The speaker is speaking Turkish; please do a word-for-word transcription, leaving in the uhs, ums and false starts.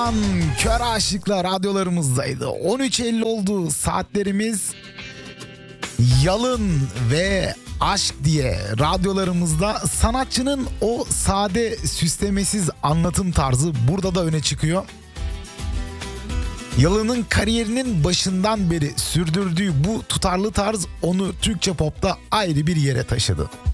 an Kör Aşıklar radyolarımızdaydı. on üç elli oldu saatlerimiz. Yalın ve Aşk diye radyolarımızda sanatçının o sade, süslemesiz anlatım tarzı burada da öne çıkıyor. Yalın'ın kariyerinin başından beri sürdürdüğü bu tutarlı tarz onu Türkçe popta ayrı bir yere taşıdı.